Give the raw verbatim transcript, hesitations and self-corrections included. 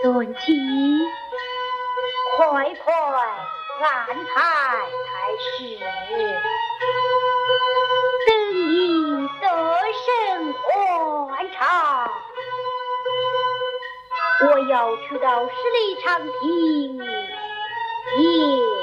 孙妻，快快安排才是，等你得胜欢唱。我要去到十里长亭。